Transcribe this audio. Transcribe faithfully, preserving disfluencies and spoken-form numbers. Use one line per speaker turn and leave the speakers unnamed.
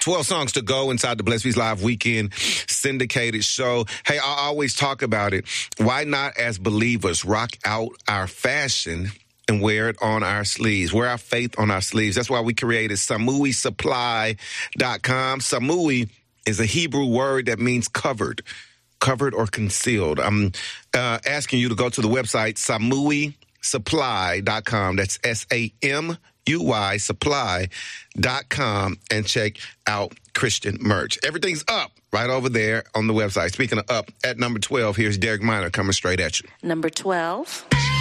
twelve songs to go inside the Blessed Feast Live Weekend syndicated show. Hey, I always talk about it. Why not, as believers, rock out our fashion and wear it on our sleeves, wear our faith on our sleeves? That's why we created Samui Supply dot com. Samui is a Hebrew word that means covered, covered or concealed. I'm uh, asking you to go to the website Samui Supply dot com. That's S A M U Y Supply dot com and check out Christian merch. Everything's up right over there on the website. Speaking of up, at number twelve, here's Derek Minor coming straight at you.
Number twelve.